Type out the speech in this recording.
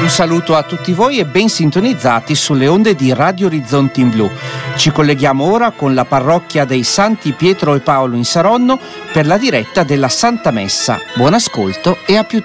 Un saluto a tutti voi e ben sintonizzati sulle onde di Radio Orizzonti in Blu. Ci colleghiamo ora con la parrocchia dei Santi Pietro e Paolo in Saronno per la diretta della Santa Messa. Buon ascolto e a più